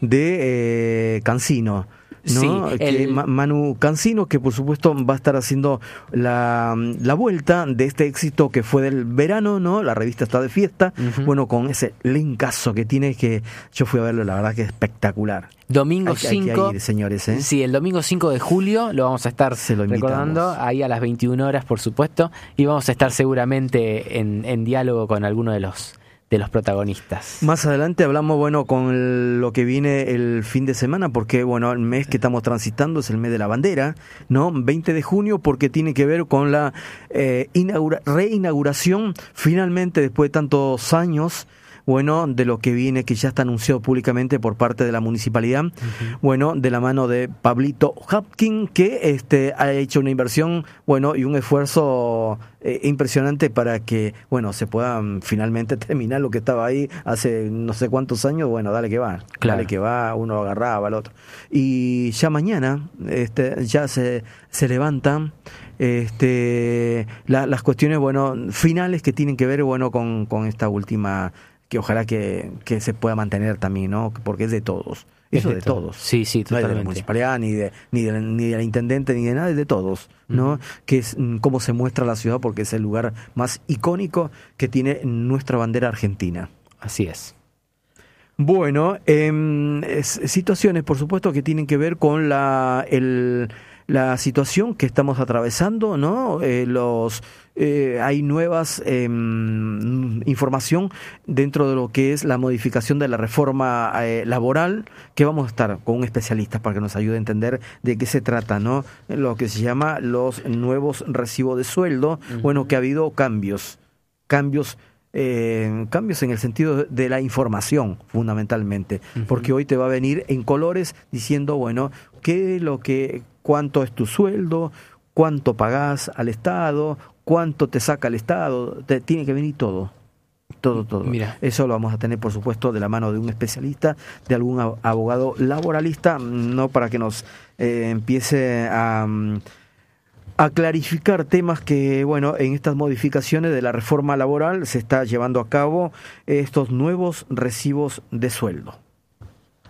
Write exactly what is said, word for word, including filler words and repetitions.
de eh, Cancino. ¿No? Sí, que el... Manu Cancino, que por supuesto va a estar haciendo la, la vuelta de este éxito que fue del verano, ¿no? La revista está de fiesta, uh-huh. Bueno, con ese linkazo que tiene, que yo fui a verlo, la verdad que es espectacular. Domingo hay, cinco, hay que ir, señores, ¿eh? Sí, el domingo cinco de julio lo vamos a estar recordando, ahí a las veintiuna horas, por supuesto, y vamos a estar seguramente en, en diálogo con alguno de los de los protagonistas. Más adelante hablamos, bueno, con lo que viene el fin de semana, porque, bueno, el mes que estamos transitando es el mes de la bandera, ¿no? veinte de junio, porque tiene que ver con la eh, inaugura- reinauguración, finalmente, después de tantos años, bueno, de lo que viene, que ya está anunciado públicamente por parte de la municipalidad, uh-huh. Bueno, de la mano de Pablito Hopkins, que este ha hecho una inversión, bueno, y un esfuerzo eh, impresionante para que, bueno, se pueda um, finalmente terminar lo que estaba ahí hace no sé cuántos años. Bueno, dale que va, claro. Dale que va, uno agarraba al otro. Y ya mañana, este, ya se, se levantan este, la, las cuestiones, bueno, finales que tienen que ver, bueno, con, con esta última, que ojalá que, que se pueda mantener también, ¿no? Porque es de todos. Eso es de, de todos. todos. Sí, sí, totalmente. No es de la municipalidad, ni de, ni de, ni de la intendente, ni de nada, es de todos, ¿no? Uh-huh. Que es mm, cómo se muestra la ciudad, porque es el lugar más icónico que tiene nuestra bandera argentina. Así es. Bueno, eh, es, situaciones, por supuesto, que tienen que ver con la el la situación que estamos atravesando, ¿no? Eh, los eh, hay nuevas eh, información dentro de lo que es la modificación de la reforma eh, laboral, que vamos a estar con un especialista para que nos ayude a entender de qué se trata, ¿no? Lo que se llama los nuevos recibos de sueldo, uh-huh. Bueno, que ha habido cambios, cambios Eh, cambios en el sentido de la información, fundamentalmente, uh-huh. Porque hoy te va a venir en colores diciendo, bueno, qué lo que, cuánto es tu sueldo, cuánto pagás al Estado, cuánto te saca el Estado, te tiene que venir todo. Todo, todo. Mira. Eso lo vamos a tener, por supuesto, de la mano de un especialista, de algún abogado laboralista, no para que nos eh, empiece a... a clarificar temas que, bueno, en estas modificaciones de la reforma laboral se está llevando a cabo estos nuevos recibos de sueldo.